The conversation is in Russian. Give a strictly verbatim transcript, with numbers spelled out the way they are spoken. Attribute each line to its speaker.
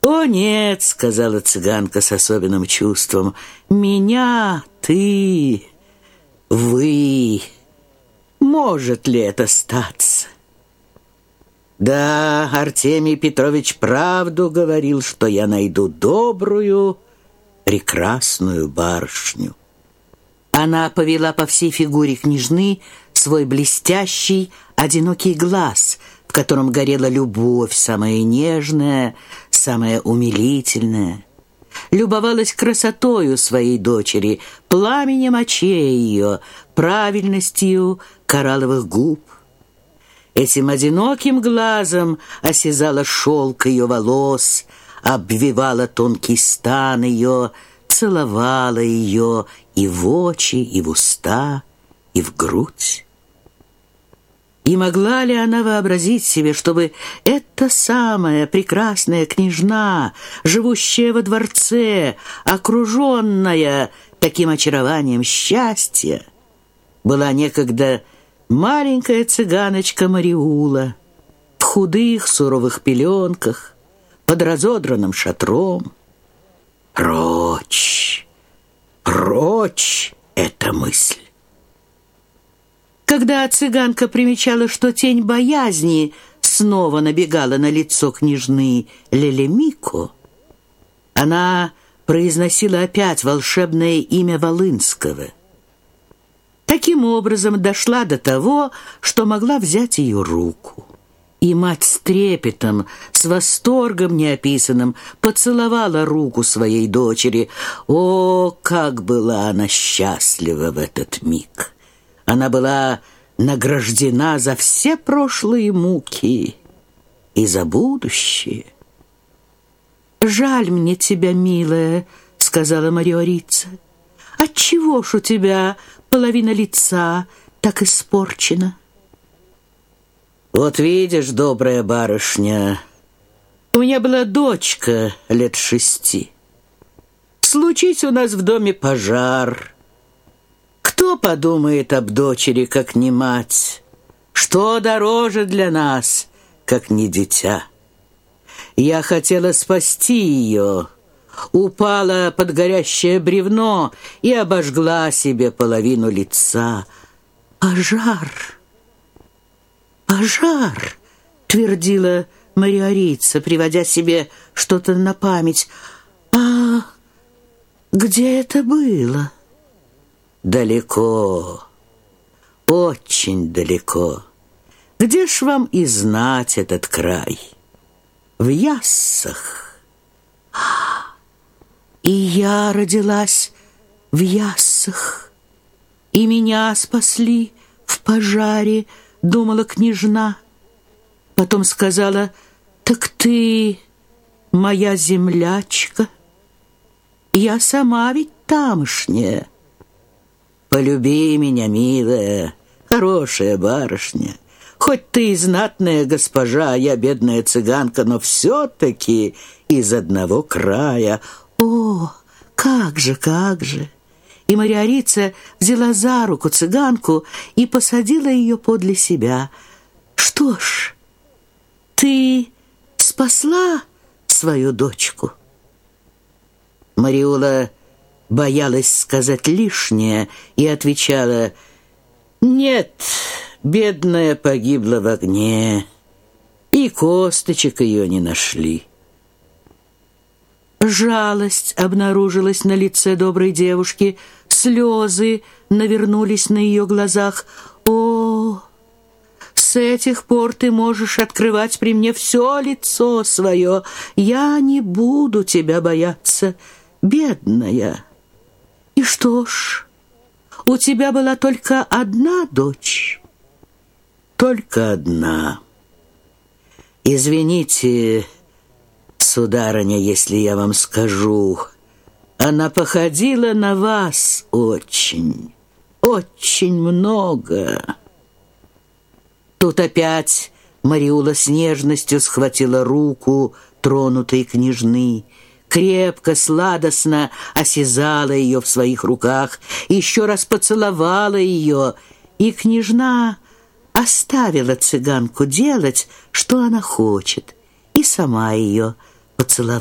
Speaker 1: «О, нет», — сказала цыганка с особенным чувством, — «меня, ты, вы, может ли это статься?» «Да, Артемий Петрович правду говорил, что я найду добрую, прекрасную барышню». Она повела по всей фигуре княжны свой блестящий, одинокий глаз, в котором горела любовь, самая нежная, самая умилительная. Любовалась красотою своей дочери, пламенем очей ее, правильностью коралловых губ. Этим одиноким глазом осязала шелк ее волос, обвивала тонкий стан ее, целовала ее и в очи, и в уста, и в грудь. И могла ли она вообразить себе, чтобы эта самая прекрасная княжна, живущая во дворце, окруженная таким очарованием счастья, была некогда маленькая цыганочка Мариула в худых суровых пеленках, под разодранным шатром? Прочь, прочь эта мысль! Когда цыганка примечала, что тень боязни снова набегала на лицо княжны Лелемико, она произносила опять волшебное имя Волынского. Таким образом дошла до того, что могла взять ее руку. И мать с трепетом, с восторгом неописанным поцеловала руку своей дочери. О, как была она счастлива в этот миг! Она была награждена за все прошлые муки и за будущее. «Жаль мне тебя, милая», — сказала Мариорица. «Отчего ж у тебя половина лица так испорчена?» «Вот видишь, добрая барышня, у меня была дочка лет шести. Случись у нас в доме пожар. Кто подумает об дочери, как не мать? Что дороже для нас, как не дитя? Я хотела спасти ее, упала под горящее бревно и обожгла себе половину лица. Пожар, пожар, твердила Мариорица, приводя себе что-то на память. А где это было? Далеко, очень далеко. Где ж вам и знать этот край? В Яссах. И я родилась в Яссах, и меня спасли в пожаре, думала княжна. Потом сказала: так ты моя землячка, я сама ведь тамошняя. Полюби меня, милая, хорошая барышня. Хоть ты и знатная госпожа, а я бедная цыганка, но все-таки из одного края. О, как же, как же! И Мариорица взяла за руку цыганку и посадила ее подле себя. Что ж, ты спасла свою дочку? Мариула боялась сказать лишнее и отвечала: «Нет, бедная погибла в огне, и косточек ее не нашли». Жалость обнаружилась на лице доброй девушки, слезы навернулись на ее глазах. «О, с этих пор ты можешь открывать при мне все лицо свое, я не буду тебя бояться, бедная». «И что ж, у тебя была только одна дочь?» «Только одна. Извините, сударыня, если я вам скажу, она походила на вас очень, очень много». Тут опять Мариула с нежностью схватила руку тронутой княжны, крепко, сладостно осязала ее в своих руках, еще раз поцеловала ее, и княжна оставила цыганку делать, что она хочет, и сама ее поцеловала.